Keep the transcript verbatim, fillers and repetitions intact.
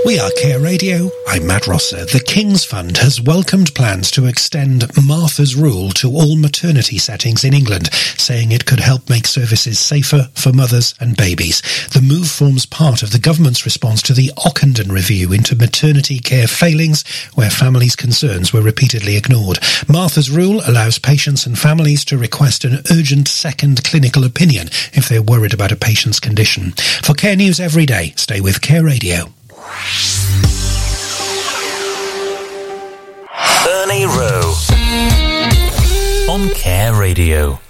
We are Care Radio. I'm Matt Rosser. The King's Fund has welcomed plans to extend Martha's Rule to all maternity settings in England, saying it could help make services safer for mothers and babies. The move forms part of the government's response to the Ockenden review into maternity care failings, where families' concerns were repeatedly ignored. Martha's Rule allows patients and families to request an urgent second clinical opinion if they're worried about a patient's condition. For Care News every day, stay with Care Radio. Ernie Rowe on Care Radio.